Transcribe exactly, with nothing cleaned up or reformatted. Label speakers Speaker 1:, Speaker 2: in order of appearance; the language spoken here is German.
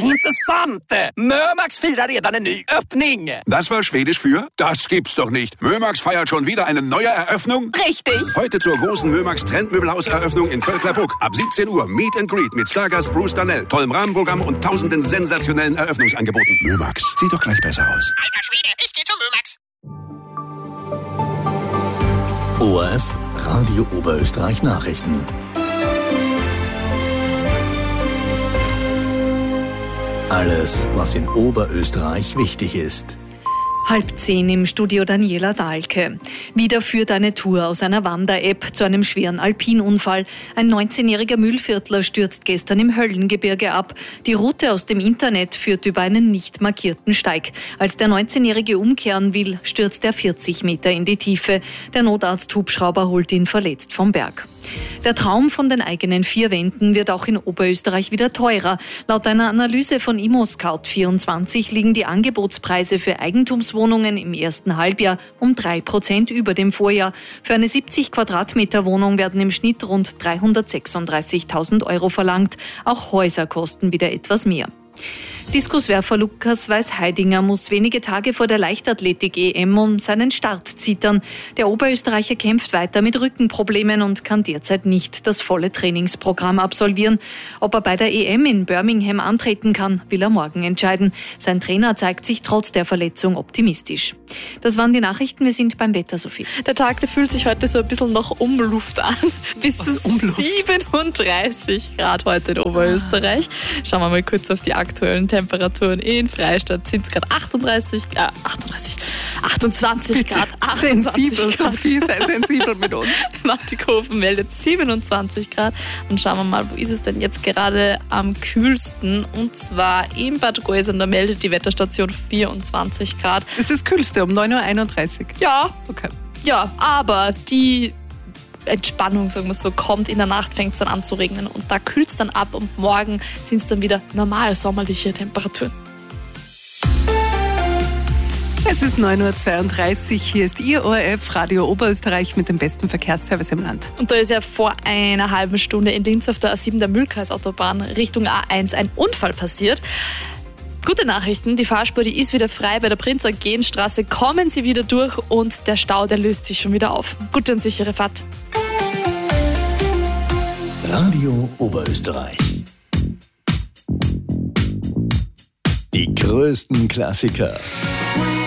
Speaker 1: intressant! Mömax firar redan en ny öppning!
Speaker 2: Das war Schwedisch für? Das gibt's doch nicht. Mömax feiert schon wieder eine neue Eröffnung?
Speaker 3: Richtig!
Speaker 2: Heute zur großen Mömax Trendmöbelhaus-Eröffnung in Völklerbuck. Ab siebzehn Uhr Meet and Greet mit Stargast Bruce Darnell, tollem Rahmenprogramm und tausenden sensationellen Eröffnungsangeboten. Mömax, sieht doch gleich besser aus.
Speaker 4: Alter Schwede, ich geh zu Mömax.
Speaker 5: O R F Radio Oberösterreich Nachrichten. Alles, was in Oberösterreich wichtig ist.
Speaker 6: Halb zehn im Studio Daniela Dahlke. Wieder führt eine Tour aus einer Wander-App zu einem schweren Alpinunfall. Ein neunzehnjähriger Müllviertler stürzt gestern im Höllengebirge ab. Die Route aus dem Internet führt über einen nicht markierten Steig. Als der neunzehnjährige umkehren will, stürzt er vierzig Meter in die Tiefe. Der Notarzt-Hubschrauber holt ihn verletzt vom Berg. Der Traum von den eigenen vier Wänden wird auch in Oberösterreich wieder teurer. Laut einer Analyse von ImmoScout vierundzwanzig liegen die Angebotspreise für Eigentumswohnungen im ersten Halbjahr um drei Prozent über dem Vorjahr. Für eine siebzig Quadratmeter Wohnung werden im Schnitt rund dreihundertsechsunddreißigtausend Euro verlangt. Auch Häuser kosten wieder etwas mehr. Diskuswerfer Lukas Weiß-Heidinger muss wenige Tage vor der Leichtathletik-E M um seinen Start zittern. Der Oberösterreicher kämpft weiter mit Rückenproblemen und kann derzeit nicht das volle Trainingsprogramm absolvieren. Ob er bei der E M in Birmingham antreten kann, will er morgen entscheiden. Sein Trainer zeigt sich trotz der Verletzung optimistisch. Das waren die Nachrichten. Wir sind beim Wetter, Sophie.
Speaker 3: Der Tag, der fühlt sich heute so ein bisschen nach Umluft an. Bis zu siebenunddreißig Grad heute in Oberösterreich. Schauen wir mal kurz auf die aktuellen Temperaturen. In Freistadt sind es gerade achtunddreißig, äh, achtunddreißig, achtundzwanzig Grad. achtundzwanzig
Speaker 7: sensibel,
Speaker 3: Grad.
Speaker 7: Sophie, sei sensibel mit uns.
Speaker 3: Martikofen meldet siebenundzwanzig Grad. Und schauen wir mal, wo ist es denn jetzt gerade am kühlsten? Und zwar in Bad Gäusern, da meldet die Wetterstation vierundzwanzig Grad.
Speaker 7: Das ist das Kühlste um neun Uhr einunddreißig.
Speaker 3: Ja,
Speaker 7: Okay.
Speaker 3: ja, aber die Entspannung, sagen wir so, kommt. In der Nacht fängt es dann an zu regnen und da kühlt es dann ab und morgen sind es dann wieder normal sommerliche Temperaturen.
Speaker 7: Es ist neun Uhr zweiunddreißig. Hier ist Ihr O R F Radio Oberösterreich mit dem besten Verkehrsservice im Land.
Speaker 3: Und da ist ja vor einer halben Stunde in Linz auf der A sieben der Mühlkreisautobahn Richtung A eins ein Unfall passiert. Gute Nachrichten, die Fahrspur, die ist wieder frei bei der Prinz-Eugen-Straße. Kommen Sie wieder durch und der Stau, der löst sich schon wieder auf. Gute und sichere Fahrt.
Speaker 5: Radio Oberösterreich. Die größten Klassiker.